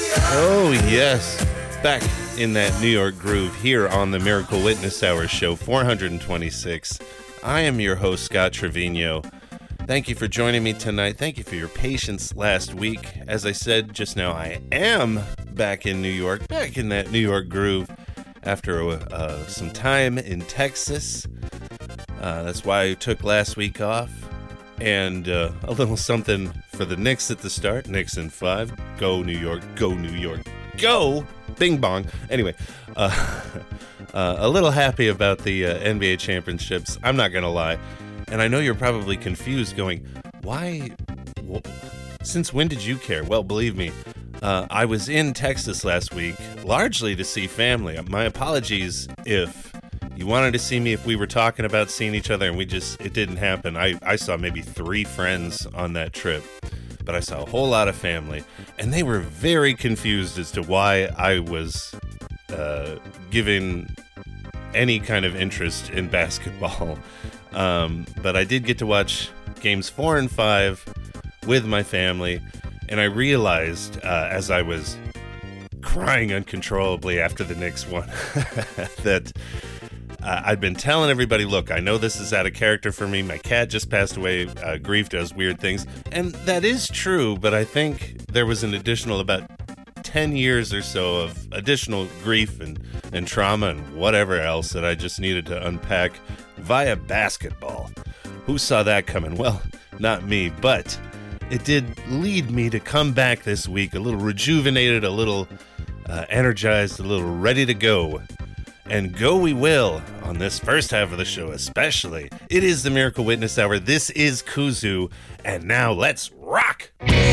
Oh, yes. Back in that New York groove here on the Miracle Witness Hour show 426. I am your host, Scott Trevino. Thank you for joining me tonight. Thank you for your patience last week. As I said just now, I am back in New York, back in that New York groove after some time in Texas. That's why I took last week off. And a little something for the Knicks at the start. Knicks in 5. Go New York, go New York, go! Bing bong. Anyway, a little happy about the NBA championships. I'm not going to lie. And I know you're probably confused going, why? Since when did you care? Well, believe me, I was in Texas last week, largely to see family. My apologies if you wanted to see me, if we were talking about seeing each other and it didn't happen. I saw maybe 3 friends on that trip, but I saw a whole lot of family, and they were very confused as to why I was giving any kind of interest in basketball. But I did get to watch games 4 and 5 with my family, and I realized as I was crying uncontrollably after the Knicks won that I'd been telling everybody, look, I know this is out of character for me. My cat just passed away. Grief does weird things. And that is true, but I think there was an additional about 10 years or so of additional grief and trauma and whatever else that I just needed to unpack via basketball. Who saw that coming? Well, not me, but it did lead me to come back this week a little rejuvenated, a little energized, a little ready to go. And go we will on this first half of the show especially. It is the Miracle Witness Hour. This is Kuzu. And now let's rock!